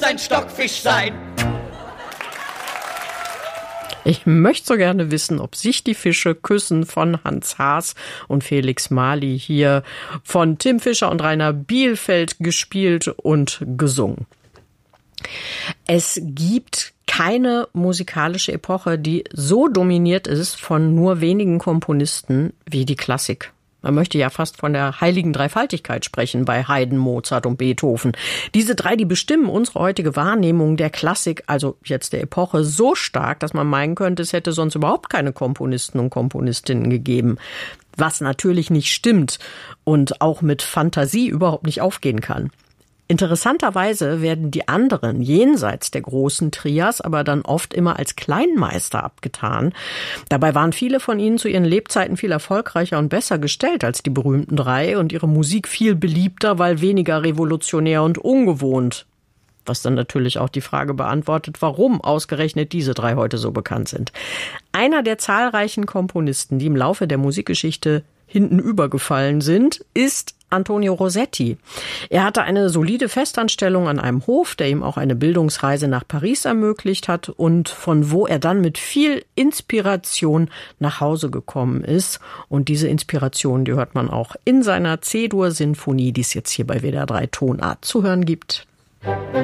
ein Stockfisch sein. Ich möchte so gerne wissen, ob sich die Fische küssen, von Hans Haas und Felix Marli, hier von Tim Fischer und Rainer Bielfeldt gespielt und gesungen. Es gibt keine musikalische Epoche, die so dominiert ist von nur wenigen Komponisten wie die Klassik. Man möchte ja fast von der heiligen Dreifaltigkeit sprechen bei Haydn, Mozart und Beethoven. Diese drei, die bestimmen unsere heutige Wahrnehmung der Klassik, also jetzt der Epoche, so stark, dass man meinen könnte, es hätte sonst überhaupt keine Komponisten und Komponistinnen gegeben. Was natürlich nicht stimmt und auch mit Fantasie überhaupt nicht aufgehen kann. Interessanterweise werden die anderen jenseits der großen Trias aber dann oft immer als Kleinmeister abgetan. Dabei waren viele von ihnen zu ihren Lebzeiten viel erfolgreicher und besser gestellt als die berühmten drei und ihre Musik viel beliebter, weil weniger revolutionär und ungewohnt. Was dann natürlich auch die Frage beantwortet, warum ausgerechnet diese drei heute so bekannt sind. Einer der zahlreichen Komponisten, die im Laufe der Musikgeschichte hinten übergefallen sind, ist Antonio Rossetti. Er hatte eine solide Festanstellung an einem Hof, der ihm auch eine Bildungsreise nach Paris ermöglicht hat und von wo er dann mit viel Inspiration nach Hause gekommen ist. Und diese Inspiration, die hört man auch in seiner C-Dur-Sinfonie, die es jetzt hier bei WDR 3 Tonart zu hören gibt.